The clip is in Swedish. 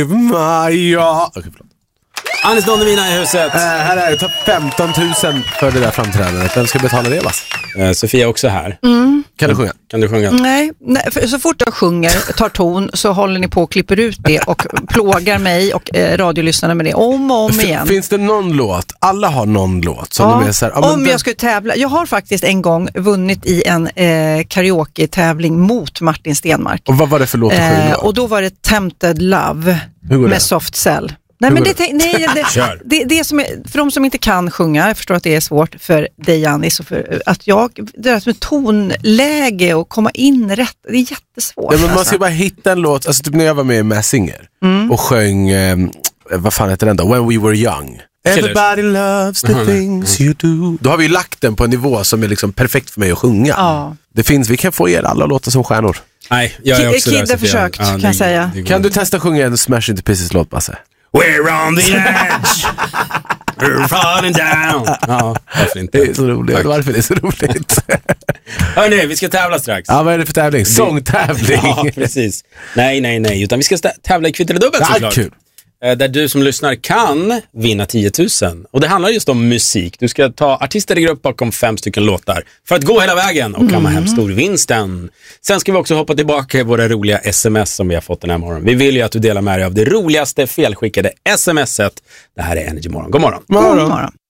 Maja. Okej, förlåt. Anis Don Demina i huset. Här är det, ta 15 000 för det där framträdandet. Vem ska betala det, Bass? Sofia är också här. Kan du sjunga? Kan du sjunga? Nej, för så fort jag sjunger, tar ton, så håller ni på och klipper ut det och plågar mig och radiolyssnarna med det om och om igen. Finns det någon låt? Alla har någon låt som de är så här, om jag skulle tävla. Jag har faktiskt en gång vunnit i en karaoke-tävling mot Martin Stenmark. Och vad var det för låt att sjunga? Och då var det Tempted Love med Soft Cell. Nej, men det som är, för de som inte kan sjunga, jag förstår att det är svårt för dig, Anis, och för att det är med tonläge och komma in rätt, det är jättesvårt. Ja, men man ska bara hitta en låt, alltså typ när jag var med i Masked Singer och sjöng, vad fan heter den då? When We Were Young. Everybody loves the things you do. Då har vi lagt den på en nivå som är liksom perfekt för mig att sjunga. Ja. Det finns, vi kan få er alla låtar som stjärnor. Nej, jag är också Kid har försökt, kan jag säga. Kan du testa sjunga en Smash Into Pieces-låt, Basse? We're on the edge. We're falling down. Ja, varför inte? Det är så roligt. Tack. Varför det är så roligt? Hörrni, vi ska tävla strax. Ja, vad är det för tävling? Sångtävling. Ja, precis. Nej. Utan vi ska tävla i Kvitt eller dubbelt, såklart. Kul. Där du som lyssnar kan vinna 10 000. Och det handlar just om musik. Du ska ta artister i grupp bakom 5 stycken låtar för att gå hela vägen och kamma hem storvinsten. Sen ska vi också hoppa tillbaka i våra roliga sms som vi har fått den här morgonen. Vi vill ju att du delar med dig av det roligaste felskickade smset. Det här är Energy Morgon. God morgon. God morgon.